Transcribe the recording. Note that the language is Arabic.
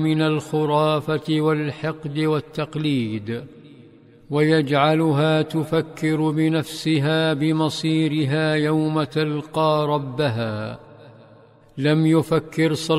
من الخرافة والحقد والتقليد، ويجعلها تفكر بنفسها بمصيرها يوم تلقى ربها. لم يفكر